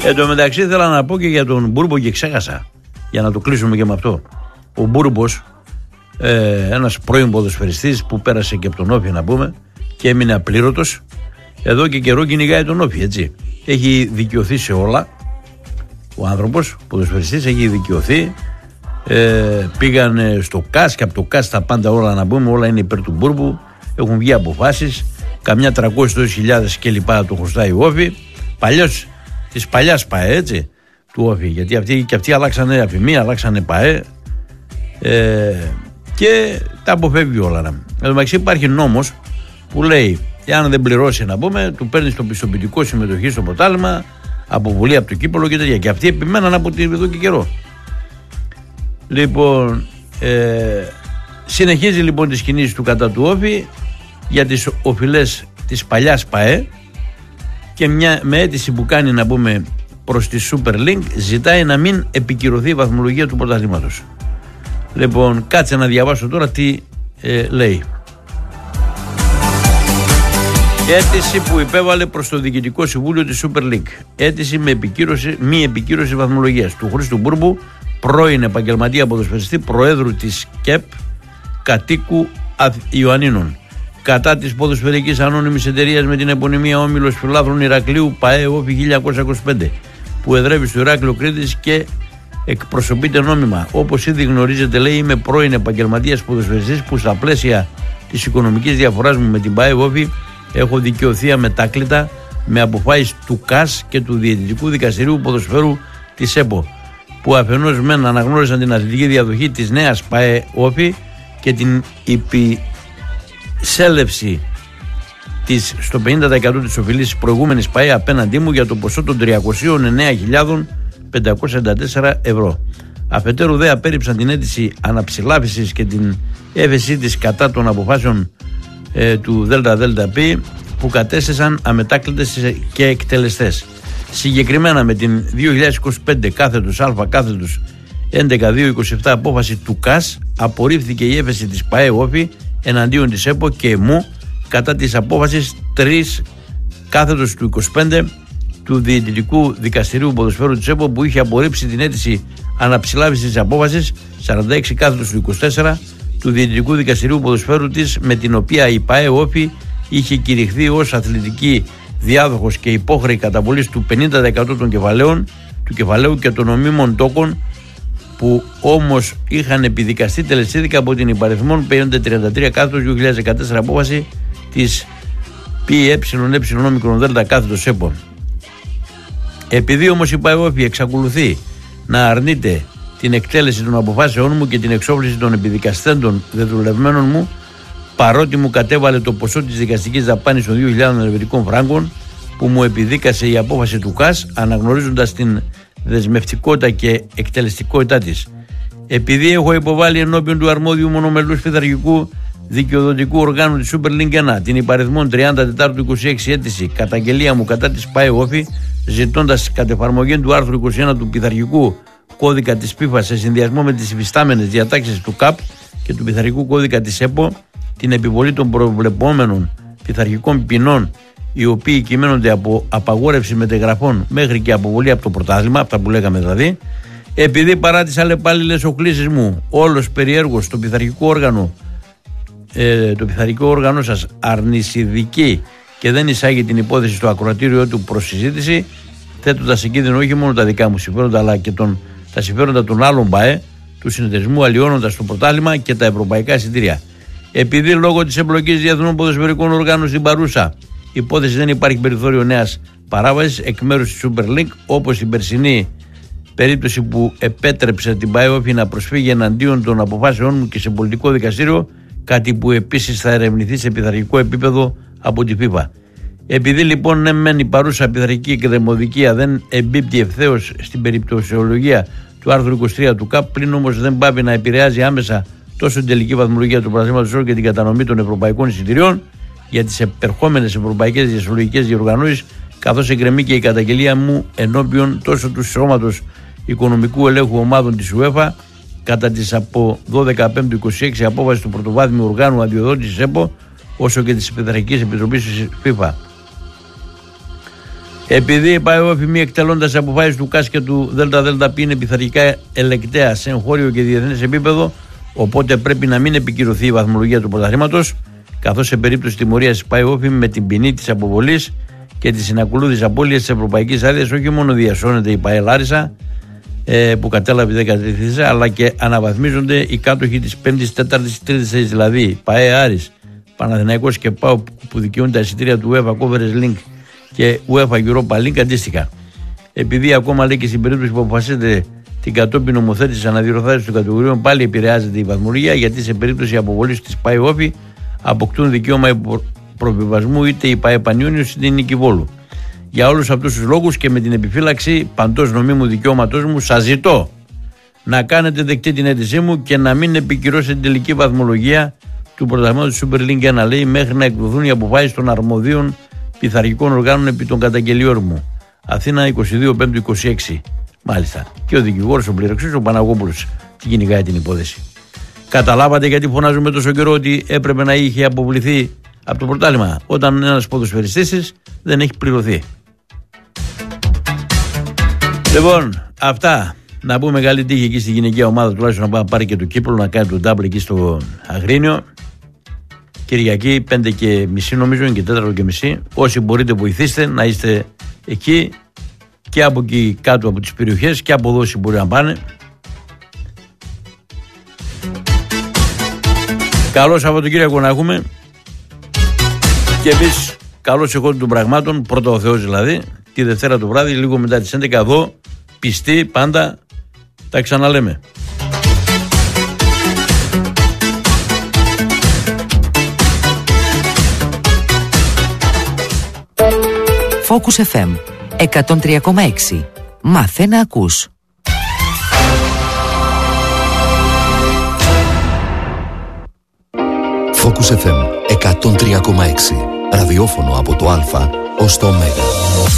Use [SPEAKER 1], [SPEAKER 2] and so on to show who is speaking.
[SPEAKER 1] Εν τω μεταξύ ήθελα να πω και για τον Μπούρμπο και ξέχασα, για να το κλείσουμε και με αυτό. Ο Μπούρμπος, ένας πρώην ποδοσφαιριστής που πέρασε και από τον Όφη να πούμε και έμεινε απλήρωτος, εδώ και καιρό κυνηγάει τον Όφη, έτσι. Έχει δικαιωθεί σε όλα. Ο άνθρωπος, ο ποδοσφαιριστής, έχει δικαιωθεί. Πήγαν στο ΚΑΣ και από το ΚΑΣ τα πάντα όλα να πούμε, όλα είναι υπέρ του Μπούρμπου. Έχουν βγει αποφάσεις, καμιά 300.000 και λοιπά το χρωστάει ο Όφη. Παλιός, της παλιάς ΠΑΕ, έτσι, του Όφη, γιατί αυτοί αλλάξανε αφημία, αλλάξανε ΠΑΕ και τα αποφεύγει όλα. Εν τω μεταξύ υπάρχει νόμος που λέει, εάν δεν πληρώσει να πούμε, του παίρνει το πιστοποιητικό συμμετοχή στο πρωτάθλημα, αποβολή από το κύπελλο και τέτοια. Και αυτοί επιμέναν από εδώ και καιρό. Λοιπόν, συνεχίζει λοιπόν τις κινήσεις του κατά του Όφη για τις οφειλές της παλιάς ΠΑΕ και με αίτηση που κάνει να πούμε προς τη Super League ζητάει να μην επικυρωθεί η βαθμολογία του πρωταθλήματος. Λοιπόν, κάτσε να διαβάσω τώρα τι λέει. Αίτηση που υπέβαλε προς το Διοικητικό Συμβούλιο της Super League. Αίτηση με μη επικύρωση βαθμολογίας του Χρήστου Μπούρμπου, πρώην επαγγελματία ποδοσφαιριστή, προέδρου της ΚΕΠ, κατοίκου Ιωαννίνων, κατά της ποδοσφαιρικής ανώνυμης εταιρείας με την επωνυμία Όμιλος Φιλάθλων Ηρακλείου ΠΑΕ Όφη 1925, που εδρεύει στο Ηράκλειο Κρήτης και εκπροσωπείται νόμιμα. Όπως ήδη γνωρίζετε, λέει, είμαι πρώην επαγγελματίας ποδοσφαιριστής που στα πλαίσια της οικονομικής διαφοράς μου με την ΠΑΕ Όφη έχω δικαιωθεί αμετάκλητα με αποφάσεις του ΚΑΣ και του Διαιτητικού Δικαστηρίου Ποδοσφαίρου της ΕΠΟ, που αφενός μεν αναγνώρισαν την αθλητική διαδοχή της νέας ΠΑΕ Όφη και την υπησέλευση της στο 50% της οφειλής προηγούμενης ΠΑΕ απέναντί μου για το ποσό των 309.544 ευρώ. Αφετέρου δε απέρριψαν την αίτηση αναψηλάφισης και την έφεσή της κατά των αποφάσεων του ΔΔΠ που κατέστησαν αμετάκλητες και εκτελεστές. Συγκεκριμένα με την 2025 κάθετος Α κάθετος 11.227 απόφαση του ΚΑΣ απορρίφθηκε η έφεση της ΠΑΕ Όφη εναντίον της ΕΠΟ και ΕΜΟΥ κατά της απόφασης 3 κάθετος του 25 του Διαιτητικού Δικαστηρίου Ποδοσφαίρου της ΕΠΟ, που είχε απορρίψει την αίτηση αναψηλάβησης της απόφασης 46 κάθετος του 24 του Διαιτητικού Δικαστηρίου Ποδοσφαίρου της, με την οποία η ΠΑΕ Όφη είχε κηρυχθεί ως αθλητική διάδοχος και υπόχρεη καταβολής του 50% των του κεφαλαίου και των νομίμων τόκων, που όμως είχαν επιδικαστεί τελεσίδικα από την υπαριθμόν 533 κάθετος 2014 απόφαση της ΠΕΕΔ κάθετος ΕΠΟ. Επειδή όμως η ΠΑΕ Όφη εξακολουθεί να αρνείται την εκτέλεση των αποφάσεών μου και την εξόφληση των επιδικαστέντων δεδουλευμένων μου, παρότι μου κατέβαλε το ποσό της δικαστικής δαπάνης των 2.000 ελβετικών φράγκων που μου επιδίκασε η απόφαση του ΚΑΣ, αναγνωρίζοντας την δεσμευτικότητα και εκτελεστικότητά της. Επειδή έχω υποβάλει ενώπιον του αρμόδιου μονομελούς πειθαρχικού δικαιοδοτικού οργάνου της Super League 1 την υπαριθμόν 34 του 26 αίτηση καταγγελία μου κατά της ΠΑΕ Όφη, ζητώντας κατ' εφαρμογή του άρθρου 21 του πειθαρχικού κώδικα της ΠΥΦΑ σε συνδυασμό με τις υφιστάμενες διατάξεις του ΚΑΠ και του πειθαρχικού κώδικα της ΕΠΟ την επιβολή των προβλεπόμενων πειθαρχικών ποινών, οι οποίοι κυμαίνονται από απαγόρευση μετεγραφών μέχρι και αποβολή από το πρωτάθλημα, αυτά που λέγαμε δηλαδή, επειδή παρά τις αλλεπάλληλες οχλήσεις μου όλος περιέργως το πειθαρχικό όργανο σας αρνησιδικεί και δεν εισάγει την υπόθεση στο ακροατήριό του προς συζήτηση, θέτοντας σε κίνδυνο όχι μόνο τα δικά μου συμφέροντα αλλά και τα συμφέροντα των άλλων ΠΑΕ, του συνεταιρισμού, αλλοιώνοντας το πρωτάθλημα και τα ευρωπαϊκά εισιτήρια. Επειδή λόγω της εμπλοκής διεθνών ποδοσφαιρικών οργάνων στην παρούσα υπόθεση δεν υπάρχει περιθώριο νέας παράβασης εκ μέρους της Super League, όπως στην περσινή περίπτωση που επέτρεψε την ΠΑΕ Όφη να προσφύγει εναντίον των αποφάσεών μου και σε πολιτικό δικαστήριο, κάτι που επίσης θα ερευνηθεί σε πειθαρχικό επίπεδο από τη FIFA. Επειδή λοιπόν ναι μεν η παρούσα πειθαρχική εκδημοδικία δεν εμπίπτει ευθέως στην περιπτωσιολογία του άρθρου 23 του ΚΑΠ, πλην όμως δεν πάβει να επηρεάζει άμεσα τόσο την τελική βαθμολογία του πρωταθλήματος όσο και την κατανομή των ευρωπαϊκών εισιτηρίων για τις επερχόμενες ευρωπαϊκές διασυλλογικές διοργανώσεις, καθώς εγκρεμεί και η καταγγελία μου ενώπιον τόσο του Σώματος Οικονομικού Ελέγχου Ομάδων της UEFA κατά της από 12/5/26 απόφαση του πρωτοβάθμιου οργάνου αδειοδότησης ΕΠΟ, όσο και της Πειθαρχικής Επιτροπής της FIFA. Επειδή η ΠΑΕΟΦ μη εκτελώντας αποφάσεις του ΚΑΣ και του ΔΕΛΤΑ είναι πειθαρχικά ελεκταία σε εγχώριο και διεθνές επίπεδο, οπότε πρέπει να μην επικυρωθεί η βαθμολογία του πρωταθλήματος, καθώς σε περίπτωση τιμωρίας της ΠΑΕΟΦ με την ποινή της αποβολής και τη συνακολούθηση απώλειας της ευρωπαϊκής άδειας, όχι μόνο διασώνεται η ΠΑΕ Λάρισα που κατέλαβε 13η, αλλά και αναβαθμίζονται οι κάτοχοι της 5ης, 4ης, 3ης θέσης, δηλαδή ΠΑΕ Άρης, Παναθηναϊκός και ΠΑΟ που δικαιούν τα εισιτήρια του UEFA Conference League και UEFA Europa League αντίστοιχα. Επειδή ακόμα λέει και στην περίπτωση που αποφασίζεται την κατόπιν νομοθέτηση αναδιορθώσεως των κατηγοριών, πάλι επηρεάζεται η βαθμολογία, γιατί σε περίπτωση αποβολής της ΠΑΕΟΦ αποκτούν δικαίωμα προβιβασμού είτε η ΠΑΕ Πανιόνιος είτε η Νίκη Βόλου. Για όλους αυτούς τους λόγους και με την επιφύλαξη παντός νομίμου δικαιώματός μου, σας ζητώ να κάνετε δεκτή την αίτησή μου και να μην επικυρώσετε την τελική βαθμολογία του πρωταθλήματος του Super League 1, λέει, μέχρι να εκδοθούν οι αποφάσεις των αρμοδίων πειθαρχικών οργάνων επί των καταγγελιών μου. Αθήνα 22/5/26. Μάλιστα. Και ο δικηγόρος ο πληρωξής, ο Παναγόπουλος, τι κυνηγάει την υπόθεση. Καταλάβατε γιατί φωνάζουμε τόσο καιρό ότι έπρεπε να είχε αποβληθεί από το πρωτάθλημα, όταν ένας ποδοσφαιριστής δεν έχει πληρωθεί. Λοιπόν, αυτά. Να πούμε καλή τύχη εκεί στη γυναικεία ομάδα, τουλάχιστον να πάρει και το κύπελο, να κάνει το double εκεί στο Αγρίνιο. Κυριακή 5:30 νομίζω, είναι και 4:30. Όσοι μπορείτε βοηθήστε να είστε εκεί και από εκεί κάτω από τις περιοχές και από εδώ όσοι μπορεί να πάνε. Καλό Σαββατοκύριακο να έχουμε και εμείς καλώς εχόντων των πραγμάτων, πρώτα ο Θεός δηλαδή, τη Δευτέρα το βράδυ λίγο μετά τις 11 εδώ, πιστοί πάντα, τα ξαναλέμε.
[SPEAKER 2] Focus FM 103,6. Μάθε να ακούς.
[SPEAKER 3] Focus FM 103,6. Ραδιόφωνο από το Α ως το Ω.